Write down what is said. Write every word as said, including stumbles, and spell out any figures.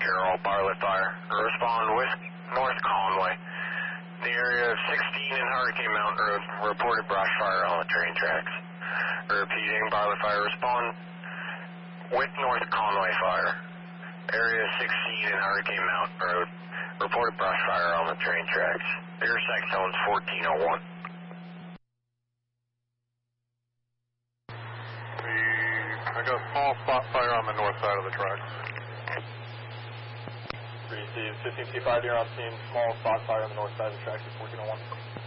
Carroll, Bartlett Fire. Respond with North Conway. The area of sixteen and Hurricane Mountain Road reported brush fire on the train tracks. Repeating, Bartlett Fire, respond with North Conway Fire. Area sixteen and Hurricane Mountain Road reported brush fire on the train tracks. Intersect zones fourteen oh one. I got a small spot fire on the north side of the tracks. Received fifteen T five, you're on scene. Small spot fire on the north side of the tracks at fourteen oh one.